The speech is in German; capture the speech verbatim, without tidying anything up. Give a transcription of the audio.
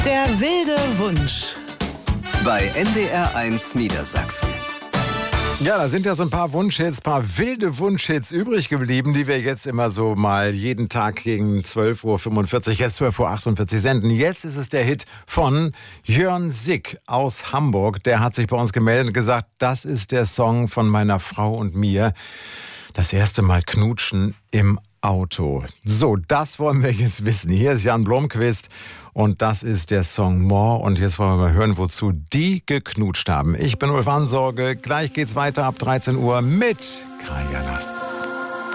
Der wilde Wunsch. Bei N D R eins Niedersachsen. Ja, da sind ja so ein paar Wunschhits, ein paar wilde Wunschhits übrig geblieben, die wir jetzt immer so mal jeden Tag gegen zwölf Uhr fünfundvierzig, jetzt zwölf Uhr achtundvierzig senden. Jetzt ist es der Hit von Jörn Sick aus Hamburg. Der hat sich bei uns gemeldet und gesagt, das ist der Song von meiner Frau und mir. Das erste Mal knutschen im Auto. So, das wollen wir jetzt wissen. Hier ist Jan Blomqvist und das ist der Song More. Und jetzt wollen wir mal hören, wozu die geknutscht haben. Ich bin Ulf Ansorge. Gleich geht's weiter ab dreizehn Uhr mit Kaya Lass.